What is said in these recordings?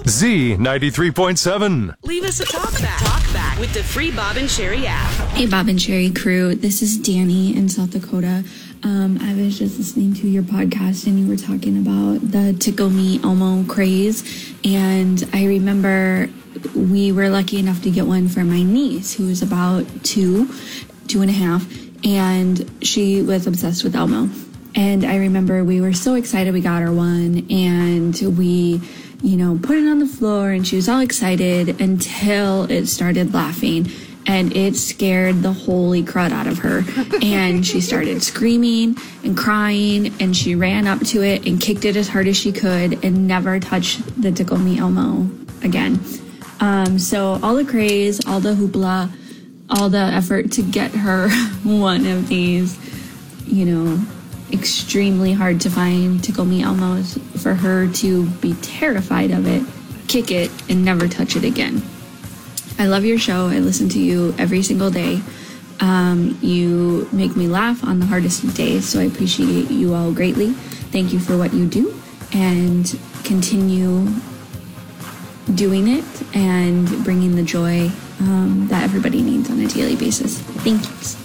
Z93.7. Leave us a talk back with the free Bob and Sherry app. Hey, Bob and Sherry crew. This is Danny in South Dakota. I was just listening to your podcast and you were talking about the Tickle Me Elmo craze. And I remember we were lucky enough to get one for my niece, who was about two and a half. And she was obsessed with Elmo. And I remember we were so excited we got her one. And we put it on the floor and she was all excited until it started laughing and it scared the holy crud out of her. And she started screaming and crying and she ran up to it and kicked it as hard as she could and never touched the Tickle Me Elmo again. So all the craze, all the hoopla, all the effort to get her one of these, extremely hard to find Tickle Me Elmos, for her to be terrified of it, kick it, and never touch it again. I love your show. I listen to you every single day. You make me laugh on the hardest of days, so I appreciate you all greatly. Thank you for what you do, and continue doing it and bringing the joy that everybody needs on a daily basis. Thank you.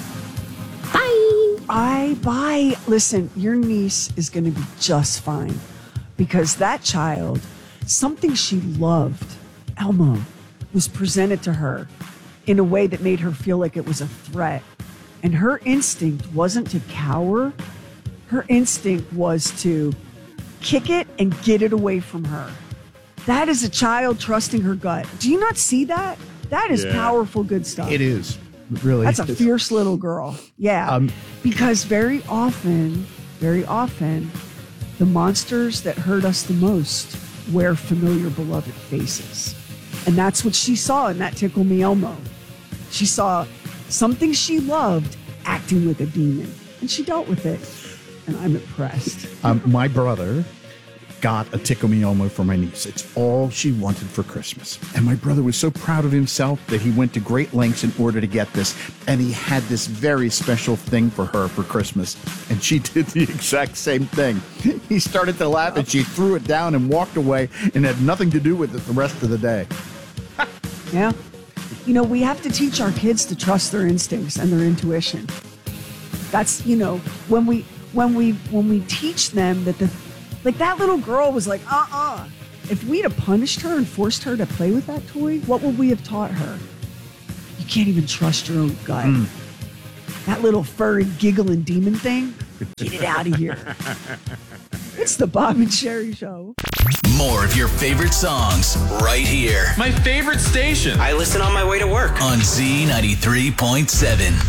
Bye. Listen, your niece is going to be just fine because that child, something she loved, Elmo, was presented to her in a way that made her feel like it was a threat. And her instinct wasn't to cower. Her instinct was to kick it and get it away from her. That is a child trusting her gut. Do you not see that? That is powerful, good stuff. It is. Really, that's a fierce little girl. Yeah, because very often, the monsters that hurt us the most wear familiar, beloved faces. And that's what she saw in that Tickle Me Elmo. She saw something she loved acting with a demon, and she dealt with it. And I'm impressed. My brother got a Tickle Me Elmo for my niece. It's all she wanted for Christmas. And my brother was so proud of himself that he went to great lengths in order to get this. And he had this very special thing for her for Christmas. And she did the exact same thing. He started to laugh and she threw it down and walked away and had nothing to do with it the rest of the day. Yeah. We have to teach our kids to trust their instincts and their intuition. That's, when we teach them that that little girl was like, If we'd have punished her and forced her to play with that toy, what would we have taught her? You can't even trust your own gut. That little furry giggling demon thing, get it out of here. It's the Bob and Sherry Show. More of your favorite songs right here. My favorite station. I listen on my way to work. On Z93.7.